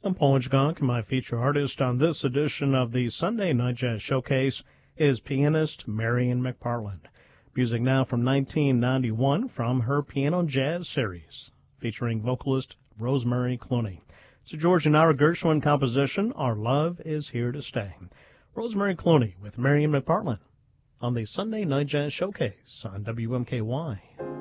I'm Paul Edgecombe, and my feature artist on this edition of the Sunday Night Jazz Showcase is pianist Marian McPartland. Music now from 1991 from her Piano Jazz series, featuring vocalist Rosemary Clooney. It's a George and Ira Gershwin composition, Our Love Is Here to Stay. Rosemary Clooney with Marian McPartland on the Sunday Night Jazz Showcase on WMKY.